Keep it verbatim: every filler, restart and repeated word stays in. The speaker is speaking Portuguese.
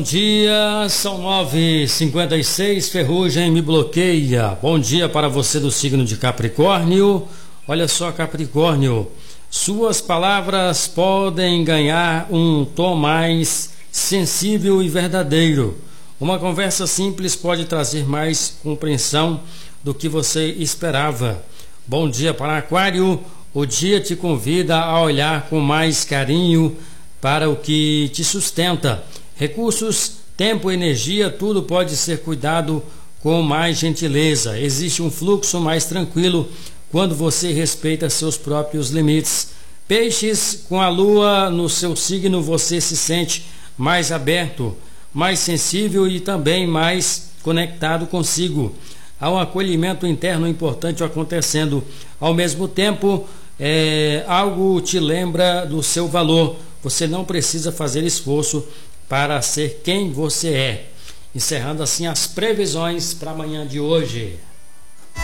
Bom dia, são nove e cinquenta e seis, ferrugem me bloqueia. Bom dia para você do signo de Capricórnio. Olha só, Capricórnio, suas palavras podem ganhar um tom mais sensível e verdadeiro. Uma conversa simples pode trazer mais compreensão do que você esperava. Bom dia para Aquário, o dia te convida a olhar com mais carinho para o que te sustenta. Recursos, tempo, energia, tudo pode ser cuidado com mais gentileza. Existe um fluxo mais tranquilo quando você respeita seus próprios limites. Peixes, com a lua no seu signo, você se sente mais aberto, mais sensível e também mais conectado consigo. Há um acolhimento interno importante acontecendo. Ao mesmo tempo, é, algo te lembra do seu valor. Você não precisa fazer esforço para ser quem você é. Encerrando assim as previsões para amanhã de hoje.